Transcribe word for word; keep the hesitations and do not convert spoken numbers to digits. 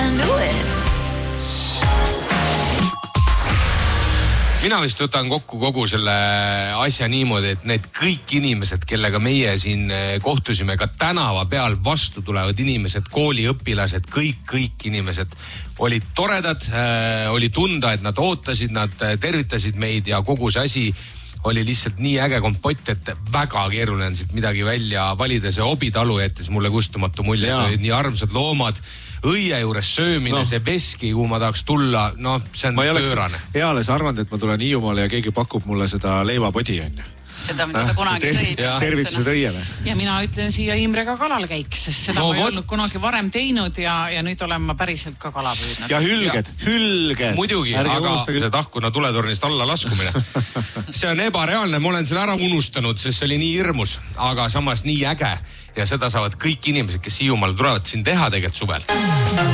can do it. Mina vist võtan kokku kogu selle asja niimoodi, et need kõik inimesed, kellega meie siin kohtusime, ka tänava peal vastu tulevad inimesed, kooliõpilased, kõik, kõik inimesed olid toredad, äh, oli tunda, et nad ootasid, nad tervitasid meid ja kogu see asi oli lihtsalt nii äge kompott, et väga keeruline siit midagi välja valida. See Obitalu jättis mulle kustumatu mulje, see olid nii armsad loomad, õie juures söömine, no. See veski, kuhu ma tahaks tulla, no see on pöörane. Eales arvanud, et ma tulen Hiiumaale ja keegi pakub mulle seda leivapodi, on ju. Seda, mida sa kunagi sõid. Tervitused õiele. Ja mina ütlen siia Imrega kalal käiks, sest seda no, ma ei olnud kunagi varem teinud ja, ja nüüd olen ma päriselt ka kala püüdnud. Ja hülged, ja. hülged. Muidugi, Ärge aga see tahkuna tuletornist alla laskumine. See on ebareaalne, ma olen selle ära unustanud, sest see oli nii hirmus, aga samas nii äge. Ja seda saavad kõik inimesed, kes Hiiumaal tulevad siin teha tegelikult suvel.